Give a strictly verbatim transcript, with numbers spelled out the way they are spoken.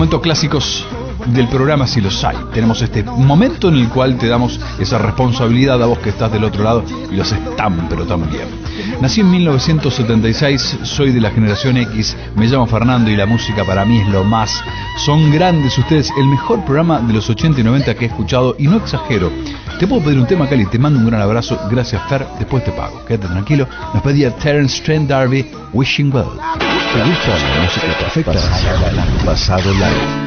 momentos clásicos del programa, si los hay. Tenemos este momento en el cual te damos esa responsabilidad a vos que estás del otro lado y lo haces tan pero tan bien. Nací en mil novecientos setenta y seis, soy de la generación X, me llamo Fernando y la música para mí es lo más. Son grandes ustedes, el mejor programa de los ochenta y noventa que he escuchado, y no exagero. Te puedo pedir un tema, Cali, te mando un gran abrazo, gracias Fer, después te pago, quédate tranquilo. Nos pedía Terence Trent D'Arby, Wishing Well. ¿Te gusta la música perfecta? Pasado live.